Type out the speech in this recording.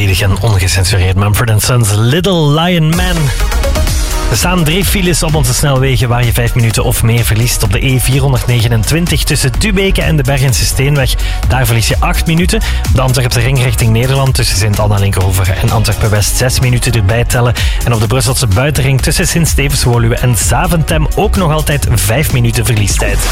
volledig en ongecensureerd. Mumford & Sons, Little Lion Man. Er staan 3 files op onze snelwegen waar je 5 minuten of meer verliest. Op de E429 tussen Dubeke en de Bergense Steenweg. Daar verlies je 8 minuten. Op de Antwerpse ring richting Nederland tussen Sint-Anna-Linkerhoeve en Antwerpen-West 6 minuten erbij tellen. En op de Brusselse buitenring tussen Sint-Stevens-Woluwe en Zaventem ook nog altijd 5 minuten verliestijd.